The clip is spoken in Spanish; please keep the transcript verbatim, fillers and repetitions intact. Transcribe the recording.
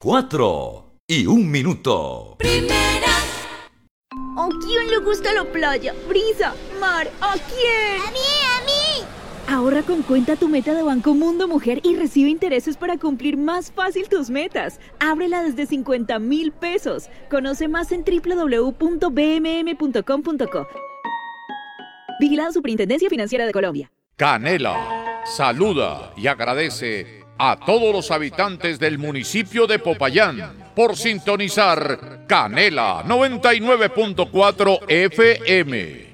cuatro y un minuto. Primera. ¿A quién le gusta la playa? Brisa, mar, ¿a quién? ¡A mí, a mí! Ahorra con Cuenta Tu Meta de Banco Mundo Mujer y recibe intereses para cumplir más fácil tus metas. Ábrela desde cincuenta mil pesos. Conoce más en doble u doble u doble u punto b m m punto com punto co. Vigilada Superintendencia Financiera de Colombia. Canela saluda y agradece a todos los habitantes del municipio de Popayán por sintonizar Canela noventa y nueve punto cuatro F M.